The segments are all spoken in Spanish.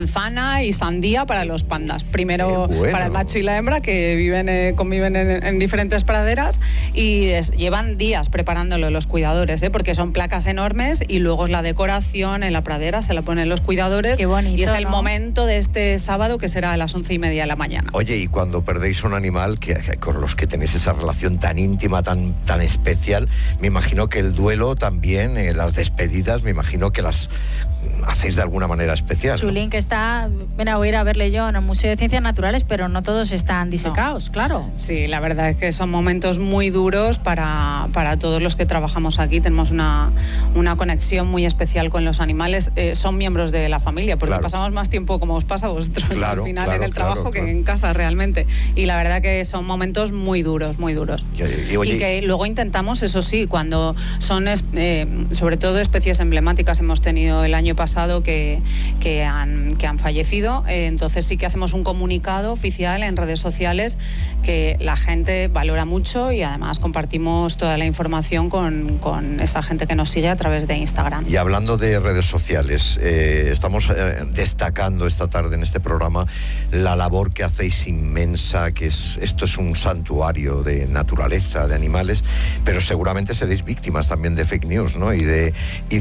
manzana y sandía para los pandas. Primero para el macho y la hembra, que conviven en diferentes praderas, y llevan días preparándolo los cuidadores, porque son placas enormes, y luego es la decoración en la pradera, se la ponen los cuidadores. Qué bonito, y es el ¿no? momento de este sábado, que será a las 11:30 de la mañana. Oye, y cuando perdéis un animal con los que tenéis esa relación tan íntima, tan especial, me imagino que el duelo también, las despedidas, me imagino que las hacéis de alguna manera especial, ¿no? Chulín, que está, mira, voy a ir a verle yo en el Museo de Ciencias Naturales, pero no todos están disecados, claro. Sí, la verdad es que son momentos muy duros para todos los que trabajamos aquí. Tenemos una conexión muy especial con los animales. Son miembros de la familia, porque pasamos más tiempo, como os pasa a vosotros, al final en el trabajo que en casa realmente. Y la verdad que son momentos muy duros, muy duros. Y que luego intentamos, eso sí, cuando son sobre todo especies emblemáticas, hemos tenido el año pasado que han fallecido, entonces sí que hacemos un comunicado oficial en redes sociales que la gente valora mucho, y además compartimos toda la información con esa gente que nos sigue a través de Instagram. Y hablando de redes sociales, estamos destacando esta tarde en este programa la labor que hacéis inmensa, que esto es un santuario de naturaleza, de animales, pero seguramente seréis víctimas también de fake news, ¿no? Y de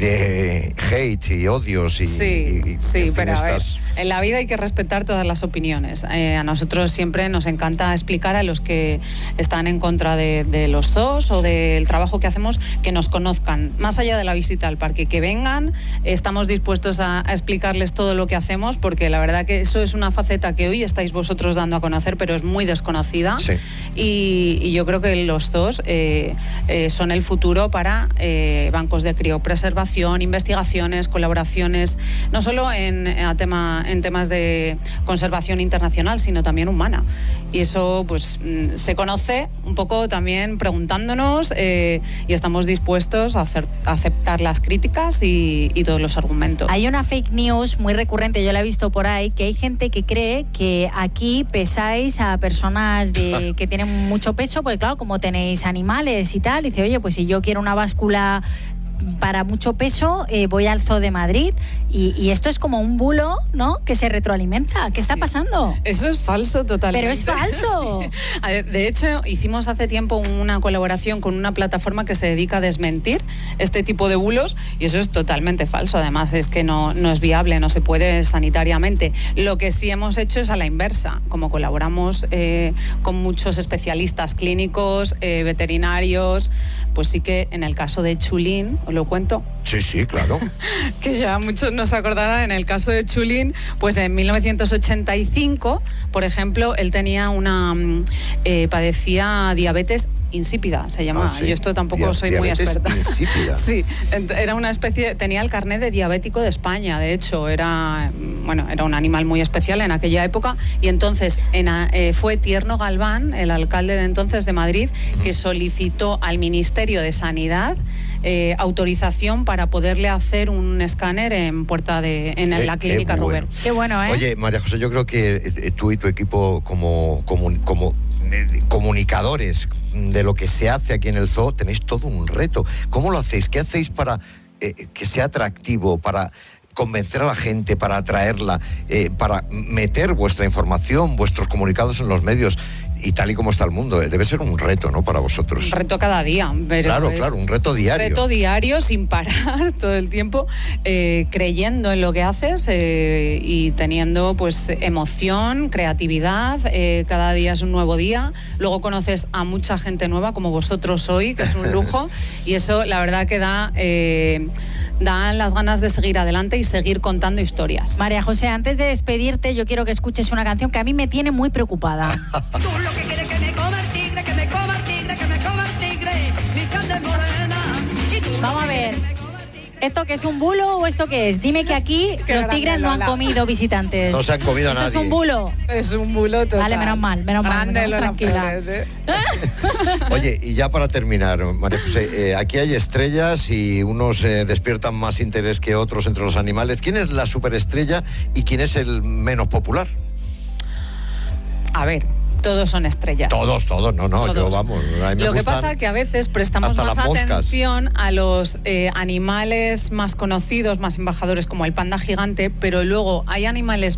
hate y odios sí, pero a ver, en la vida hay que respetar todas las opiniones. A nosotros siempre nos encanta explicar a los que están en contra de los zoos o del trabajo que hacemos, que nos conozcan, más allá de la visita al parque, que vengan. Estamos dispuestos a explicarles todo lo que hacemos, porque la verdad que eso es una faceta que hoy estáis vosotros dando a conocer, pero es muy desconocida. Sí. Y yo creo que los zoos son el futuro para bancos de criopreservación, investigaciones, colaboraciones, no solo en temas de conservación internacional, sino también humana. Y eso pues se conoce un poco también preguntándonos, y estamos dispuestos a aceptar las críticas y todos los argumentos. Hay una fake news muy recurrente, yo la he visto por ahí, que hay gente que cree que aquí pesáis a personas que tienen mucho peso, porque claro, como tenéis animales y tal, dice, oye, pues si yo quiero una báscula para mucho peso, voy al Zoo de Madrid, y esto es como un bulo, ¿no?, que se retroalimenta. ¿Qué está pasando? Eso es falso totalmente. Pero es falso. Sí. De hecho, hicimos hace tiempo una colaboración con una plataforma que se dedica a desmentir este tipo de bulos, y eso es totalmente falso. Además, es que no es viable, no se puede sanitariamente. Lo que sí hemos hecho es a la inversa. Como colaboramos con muchos especialistas clínicos, veterinarios, pues sí que en el caso de Chulín, ¿os lo cuento? Sí, claro. Que ya muchos no se acordarán. En el caso de Chulín, pues en 1985, por ejemplo, él tenía padecía diabetes insípida, se llamaba. Yo esto tampoco soy muy experta. Insípida. Sí, era una especie, tenía el carnet de diabético de España, de hecho, era un animal muy especial en aquella época, y entonces fue Tierno Galván, el alcalde de entonces de Madrid, que solicitó al Ministerio de Sanidad autorización para poderle hacer un escáner en la clínica Ruber. Qué bueno, ¿eh? Oye, María José, yo creo que tú y tu equipo como comunicadores de lo que se hace aquí en el zoo tenéis todo un reto. ¿Cómo lo hacéis? ¿Qué hacéis para que sea atractivo, para convencer a la gente, para atraerla, para meter vuestra información, vuestros comunicados en los medios? Y tal y como está el mundo, debe ser un reto, ¿no?, para vosotros. Un reto cada día. Pero claro, un reto diario. Un reto diario, sin parar, todo el tiempo, creyendo en lo que haces, y teniendo pues emoción, creatividad. Cada día es un nuevo día. Luego conoces a mucha gente nueva, como vosotros hoy, que es un lujo. Y eso, la verdad, que dan las ganas de seguir adelante y seguir contando historias. María José, antes de despedirte, yo quiero que escuches una canción que a mí me tiene muy preocupada. Que quiere que me coma el tigre, que me coma el tigre, que me coma el tigre, mi carne morena. Vamos a ver, ¿esto qué es un bulo o esto qué es? Dime que aquí los tigres no han comido visitantes. No se han comido a nadie. ¿Esto es un bulo? Es un bulo total. Vale, menos mal, tranquila. Oye, y ya para terminar, María José, aquí hay estrellas y unos despiertan más interés que otros entre los animales. ¿Quién es la superestrella y quién es el menos popular? A ver, todos son estrellas. Todos, no, todos. Yo vamos. A mí me Lo que pasa es que a veces prestamos más atención a los animales más conocidos, más embajadores, como el panda gigante, pero luego hay animales